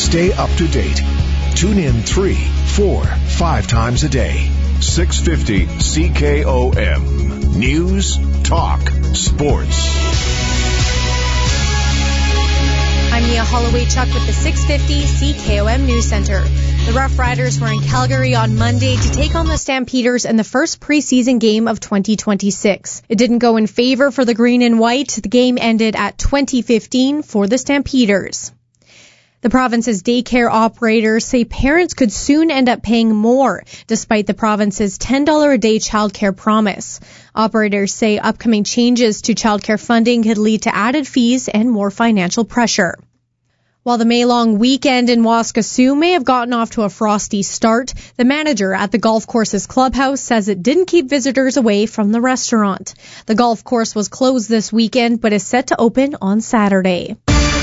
Stay up to date. Tune in 3, 4, 5 times a day. 650 CKOM. News, talk, sports. I'm Mia Holloway-Chuck with the 650 CKOM News Center. The Rough Riders were in Calgary on Monday to take on the Stampeders in the first preseason game of 2026. It didn't go in favor for the green and white. The game ended at 20-15 for the Stampeders. The province's daycare operators say parents could soon end up paying more, despite the province's $10 a day childcare promise. Operators say upcoming changes to childcare funding could lead to added fees and more financial pressure. While the May-long weekend in Waskesiu may have gotten off to a frosty start, the manager at the golf course's clubhouse says it didn't keep visitors away from the restaurant. The golf course was closed this weekend, but is set to open on Saturday.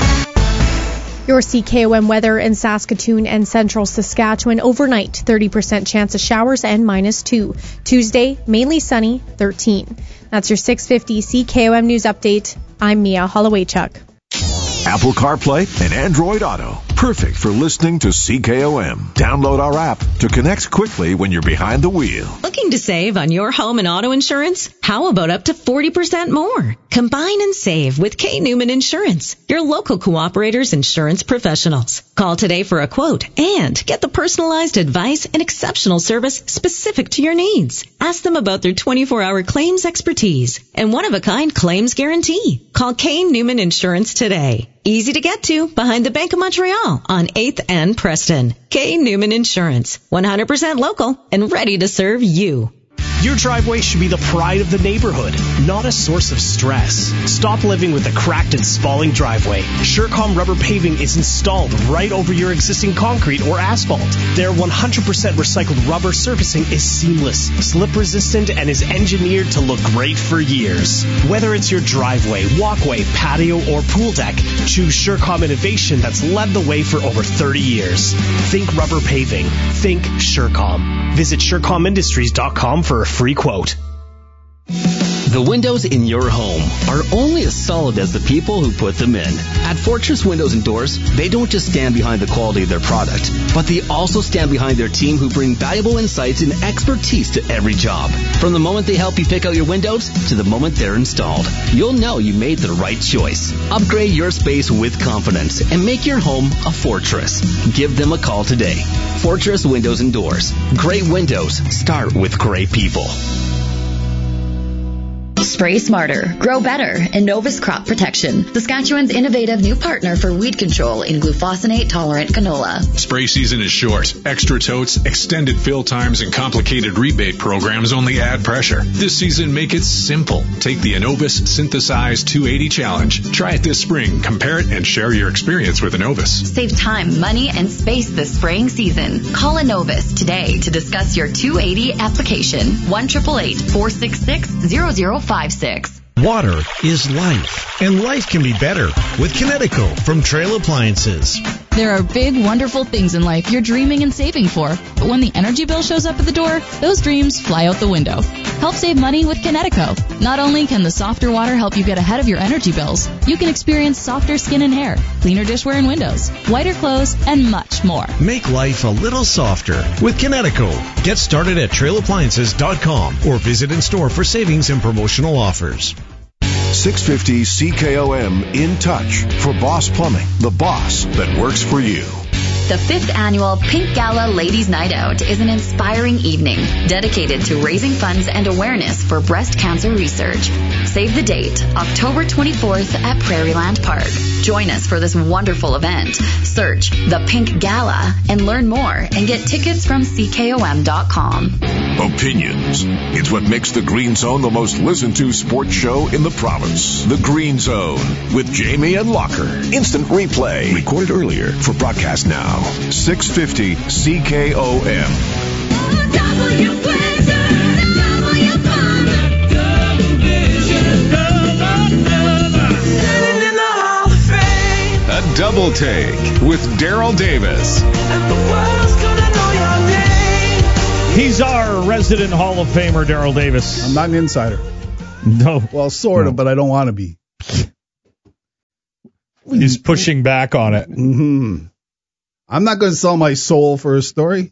Your CKOM weather in Saskatoon and central Saskatchewan overnight, 30% chance of showers and -2. Tuesday, mainly sunny, 13. That's your 650 CKOM News Update. I'm Mia Holloway-Chuck. Apple CarPlay and Android Auto. Perfect for listening to CKOM. Download our app to connect quickly when you're behind the wheel. Looking to save on your home and auto insurance? How about up to 40% more? Combine and save with K. Newman Insurance, your local Cooperators insurance professionals. Call today for a quote and get the personalized advice and exceptional service specific to your needs. Ask them about their 24-hour claims expertise and one-of-a-kind claims guarantee. Call K. Newman Insurance today. Easy to get to behind the Bank of Montreal on 8th and Preston. K. Newman Insurance, 100% local and ready to serve you. Your driveway should be the pride of the neighborhood, not a source of stress. Stop living with a cracked and spalling driveway. Surecom rubber paving is installed right over your existing concrete or asphalt. Their 100% recycled rubber surfacing is seamless, slip resistant, and is engineered to look great for years. Whether it's your driveway, walkway, patio, or pool deck, choose Surecom innovation that's led the way for over 30 years. Think rubber paving. Think Surecom. Visit SurecomIndustries.com for a free quote. The windows in your home are only as solid as the people who put them in. At Fortress Windows and Doors, they don't just stand behind the quality of their product, but they also stand behind their team who bring valuable insights and expertise to every job. From the moment they help you pick out your windows to the moment they're installed, you'll know you made the right choice. Upgrade your space with confidence and make your home a fortress. Give them a call today. Fortress Windows and Doors. Great windows start with great people. Spray smarter, grow better, and Novus Crop Protection, Saskatchewan's innovative new partner for weed control in glufosinate-tolerant canola. Spray season is short. Extra totes, extended fill times, and complicated rebate programs only add pressure. This season, make it simple. Take the Innovis Synthesize 280 Challenge. Try it this spring, compare it, and share your experience with Innovis. Save time, money, and space this spraying season. Call Innovis today to discuss your 280 application. 1-888-466-0056. Water is life, and life can be better with Kinetico from Trail Appliances. There are big, wonderful things in life you're dreaming and saving for, but when the energy bill shows up at the door, those dreams fly out the window. Help save money with Kinetico. Not only can the softer water help you get ahead of your energy bills, you can experience softer skin and hair, cleaner dishware and windows, whiter clothes, and much more. Make life a little softer with Kinetico. Get started at trailappliances.com or visit in store for savings and promotional offers. 650 CKOM In Touch for Boss Plumbing, the boss that works for you. The 5th annual Pink Gala Ladies Night Out is an inspiring evening dedicated to raising funds and awareness for breast cancer research. Save the date, October 24th at Prairieland Park. Join us for this wonderful event. Search The Pink Gala and learn more and get tickets from CKOM.com. Opinions. It's what makes The Green Zone the most listened to sports show in the province. The Green Zone with Jamie and Locker. Instant replay. Recorded earlier for broadcast now. 650 CKOM. A double take with Daryl Davis. He's our resident Hall of Famer, Daryl Davis. I'm not an insider. No. Well, sort of, but I don't want to be. He's pushing back on it. Mm-hmm. I'm not going to sell my soul for a story.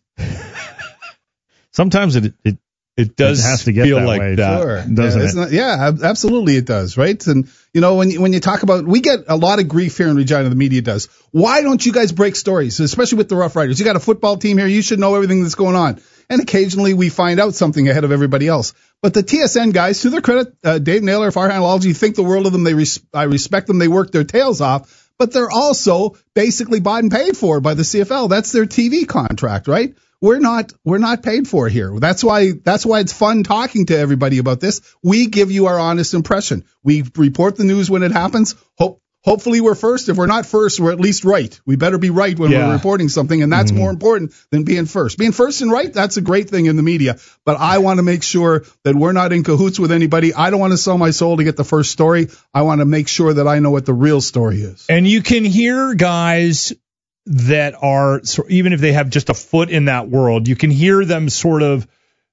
Sometimes it does has to get feel that like way, that. Sure. doesn't it? Yeah, absolutely it does, right? And, when you talk about, we get a lot of grief here in Regina, the media does. Why don't you guys break stories, especially with the Rough Riders? You got a football team here. You should know everything that's going on. And occasionally we find out something ahead of everybody else. But the TSN guys, to their credit, Dave Naylor, Farhan Lalji, think the world of them. I respect them. They work their tails off. But they're also basically bought and paid for by the CFL. That's their TV contract, right? We're not paid for here. That's why it's fun talking to everybody about this. We give you our honest impression. We report the news when it happens. Hopefully we're first. If we're not first, we're at least right. We better be right when we're reporting something, and that's more important than being first. Being first and right, that's a great thing in the media. But I want to make sure that we're not in cahoots with anybody. I don't want to sell my soul to get the first story. I want to make sure that I know what the real story is. And you can hear guys that are, even if they have just a foot in that world, you can hear them sort of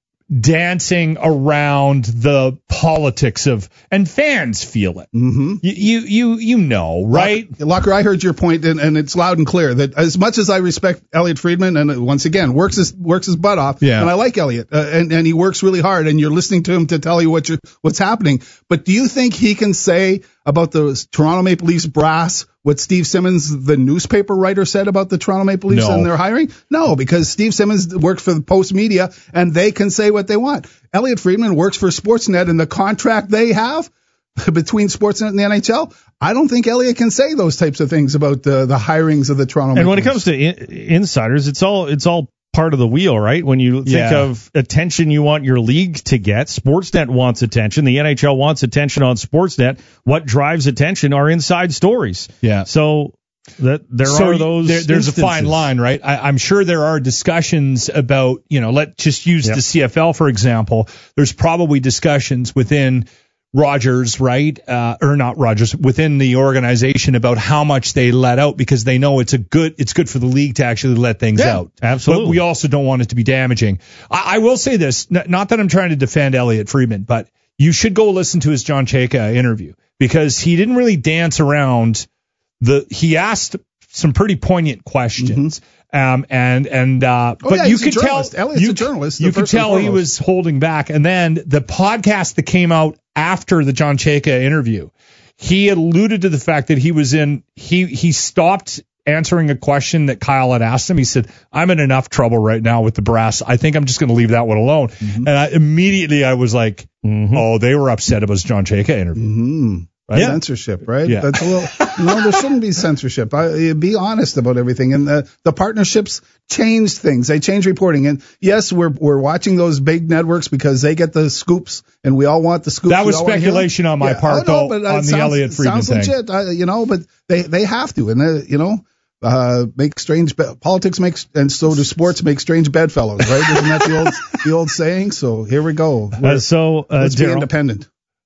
dancing around the politics of, and fans feel it. Mm-hmm. You know, right? Locker, I heard your point, and it's loud and clear that as much as I respect Elliot Friedman, and once again works his butt off, and I like Elliot, and he works really hard, and you're listening to him to tell you what's happening. But do you think he can say about the Toronto Maple Leafs brass what Steve Simmons, the newspaper writer, said about the Toronto Maple Leafs and their hiring? No, because Steve Simmons works for the Post Media, and they can say what they want. Elliot Friedman works for Sportsnet, and the contract they have between Sportsnet and the NHL, I don't think Elliot can say those types of things about the hirings of the Toronto Maple Leafs. And when it comes to insiders, it's all part of the wheel, right? When you think of attention you want your league to get, Sportsnet wants attention. The NHL wants attention on Sportsnet. What drives attention are inside stories. Yeah. So that there's a fine line, right? I'm sure there are discussions about, let's just use the CFL, for example. There's probably discussions within Rogers, right? Or not Rogers, within the organization about how much they let out, because they know it's good for the league to actually let things out. Absolutely. But we also don't want it to be damaging. I will say this, not that I'm trying to defend Elliot Friedman, but you should go listen to his John Chayka interview, because he didn't really dance around he asked some pretty poignant questions. Mm-hmm. But you could tell Elliot's a journalist. You could tell he was holding back. And then the podcast that came out after the John Chayka interview, he alluded to the fact that he stopped answering a question that Kyle had asked him. He said, I'm in enough trouble right now with the brass. I think I'm just going to leave that one alone. Mm-hmm. And I was like, oh, they were upset about his John Chayka interview. Mm-hmm. Right? Censorship, right? Yeah. That's a little, there shouldn't be censorship. Be honest about everything. And the partnerships change things. They change reporting. And yes, we're watching those big networks because they get the scoops, and we all want the scoops. That was speculation on my part, though, on the Elliot Friedman thing. Sounds legit, but they have to. And, make strange politics makes, and so do sports make strange bedfellows, right? Isn't that the old saying? So here we go. Let's be independent.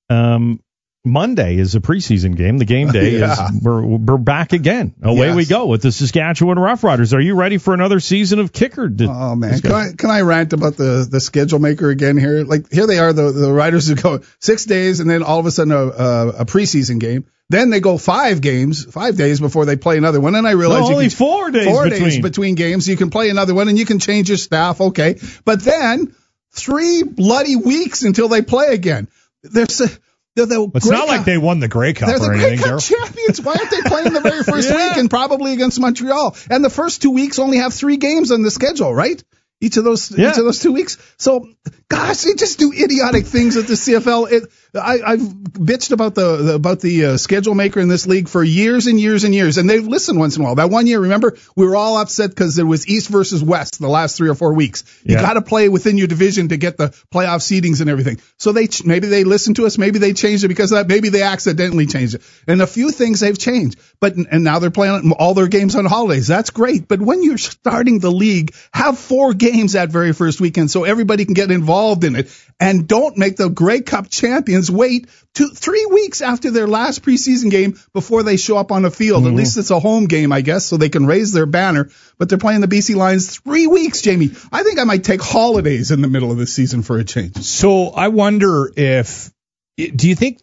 Monday is a preseason game. The game day is we're back again. Away we go with the Saskatchewan Roughriders. Are you ready for another season of kicker? Oh man, can I rant about the schedule maker again here? Like here they are, the Riders who go 6 days, and then all of a sudden a preseason game. Then they go 5 days before they play another one. And I realize only 4 days 4 days between games. You can play another one, and you can change your staff. Okay, but then 3 bloody weeks until they play again. It's not like they won the Grey Cup or anything. They're the Grey Cup champions. Why aren't they playing the very first week, and probably against Montreal? And the first 2 weeks only have 3 games on the schedule, right? Each of those 2 weeks. So, gosh, they just do idiotic things at the CFL. I've bitched about the schedule maker in this league for years and years and years, and they've listened once in a while. That one year, remember, we were all upset because there was East versus West the last 3 or 4 weeks. You got to play within your division to get the playoff seedings and everything. So maybe they listened to us, maybe they changed it because of that, maybe they accidentally changed it. And a few things they've changed, and now they're playing all their games on holidays. That's great, but when you're starting the league, have 4 games that very first weekend so everybody can get involved in it, and don't make the Grey Cup champions wait 3 weeks after their last preseason game before they show up on the field. Mm-hmm. At least it's a home game, I guess, so they can raise their banner. But they're playing the BC Lions 3 weeks, Jamie. I think I might take holidays in the middle of the season for a change. So I wonder do you think that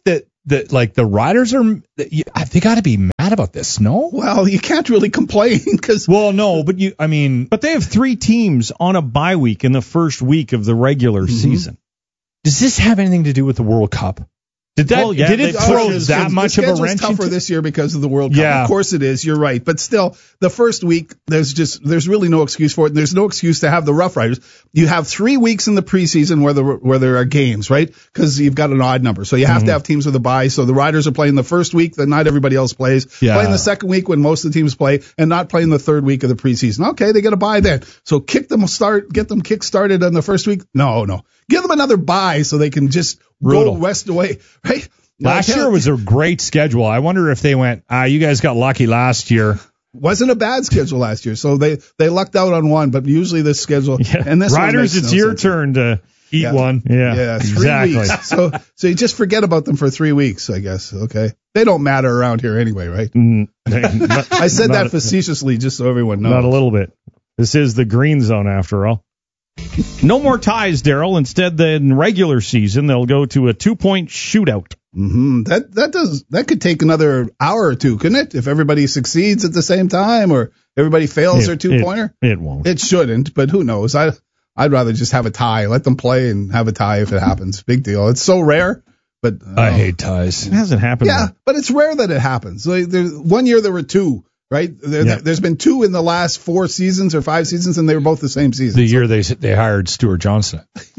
the riders they got to be mad about this. No, well, you can't really complain because but they have 3 teams on a bye week in the first week of the regular season. Does this have anything to do with the World Cup? Did it throw that much of a wrench? It's tougher this year because of the World Cup. Yeah. Of course it is. You're right. But still, the first week, there's really no excuse for it. There's no excuse to have the Rough Riders. You have 3 weeks in the preseason where there are games, right? Because you've got an odd number. So you have to have teams with a bye. So the Riders are playing the first week that not everybody else plays. Yeah. Playing the second week when most of the teams play, and not playing the third week of the preseason. Okay, they get a bye then. So get them kick-started on the first week. No. Give them another bye so they can just go west away, right? Last year was a great schedule. I wonder if they went, you guys got lucky last year. Wasn't a bad schedule last year, so they lucked out on one, but usually this schedule. Yeah. And this Riders, it's your turn to eat one. Yeah, 3 weeks. So you just forget about them for 3 weeks, I guess. Okay. They don't matter around here anyway, right? I said that facetiously just so everyone knows. Not a little bit. This is the green zone after all. No more ties, Daryl. Instead, in regular season, they'll go to a 2-point shootout. Mm-hmm. That could take another hour or two, couldn't it? If everybody succeeds at the same time, or everybody fails their 2-pointer. It won't. It shouldn't, but who knows? I'd rather just have a tie. Let them play and have a tie if it happens. Big deal. It's so rare, but I hate ties. It hasn't happened. Yeah, but it's rare that it happens. Like, one year there were 2. Right? There's been 2 in the last 4 seasons or 5 seasons, and they were both the same season. The year they hired Stuart Johnson.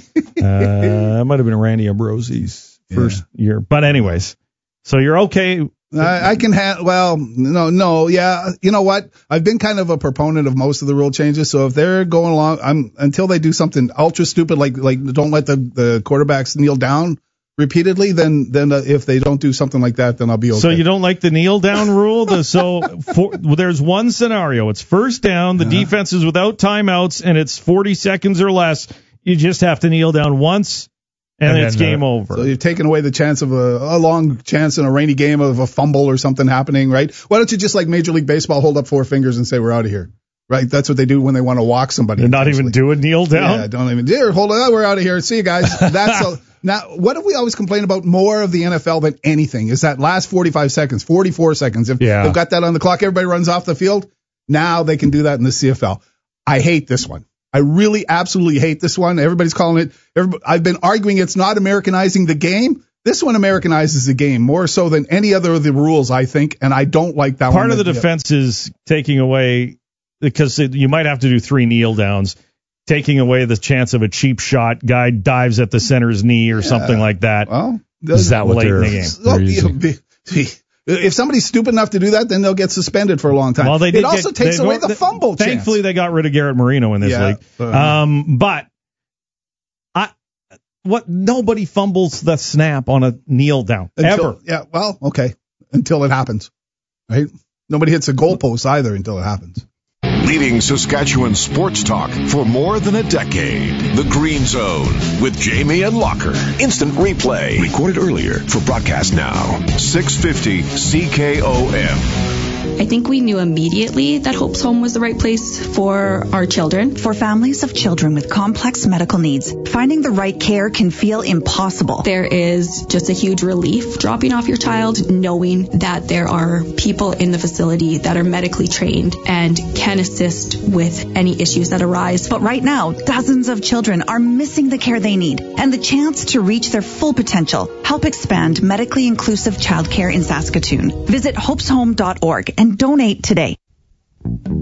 That might have been Randy Ambrosie's first year. But anyways, so you're okay. I can no. Yeah. You know what? I've been kind of a proponent of most of the rule changes. So if they're going along, until they do something ultra stupid, like don't let the quarterbacks kneel down repeatedly, then if they don't do something like that, then I'll be okay. So you don't like the kneel down rule? There's one scenario. It's first down. The defense is without timeouts, and it's 40 seconds or less. You just have to kneel down once, and it's game over. So you've taken away the chance of a long chance in a rainy game of a fumble or something happening, right? Why don't you just, like Major League Baseball, hold up 4 fingers and say, we're out of here? Right, that's what they do when they want to walk somebody. They're not even do a kneel down? Yeah, don't even. Here, hold on, we're out of here. See you guys. Now, what do we always complain about more of the NFL than anything is that last 45 seconds, 44 seconds. If they've got that on the clock, everybody runs off the field. Now they can do that in the CFL. I hate this one. I really absolutely hate this one. Everybody's calling it. I've been arguing it's not Americanizing the game. This one Americanizes the game more so than any other of the rules, I think, and I don't like that one. Part of the defense is taking away, because you might have to do 3 kneel downs, taking away the chance of a cheap shot, guy dives at the center's knee or something like that. Well, is that what they're using? If somebody's stupid enough to do that, then they'll get suspended for a long time. Well, it also takes away the fumble chance. Thankfully, they got rid of Garrett Marino in this league. But nobody fumbles the snap on a kneel down ever. Yeah, well, okay, until it happens, right? Nobody hits a goalpost either until it happens. Leading Saskatchewan sports talk for more than a decade. The Green Zone with Jamie and Locker. Instant replay. Recorded earlier for broadcast now. 650 CKOM. I think we knew immediately that Hope's Home was the right place for our children. For families of children with complex medical needs, finding the right care can feel impossible. There is just a huge relief dropping off your child, knowing that there are people in the facility that are medically trained and can assist with any issues that arise. But right now, dozens of children are missing the care they need and the chance to reach their full potential. Help expand medically inclusive childcare in Saskatoon. Visit hopeshome.org and donate today.